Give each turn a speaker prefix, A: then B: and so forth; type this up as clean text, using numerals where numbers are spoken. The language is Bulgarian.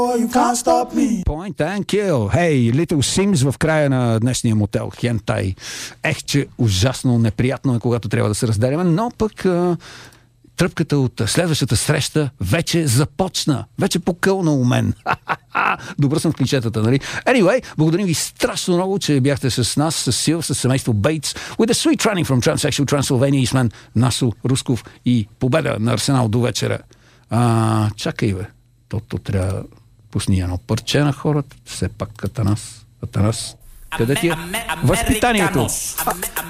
A: Point and kill. Hey, Little Sims в края на днешния мотел. Хентай. Че ужасно неприятно е, когато трябва да се разделяме, но пък тръпката от следващата среща вече започна. Вече покълна у мен. Добър съм в клишетата, нали? Anyway, благодарим ви страшно много, че бяхте с нас, с Сил, с семейство Бейтс, with a sweet training from Transsexual Transylvania и с мен Насо Русков и победа на Арсенал до вечера. Чакай, бе. То трябва пусни едно парче на хората. Все пак Атанас. Къде ти е възпитанието?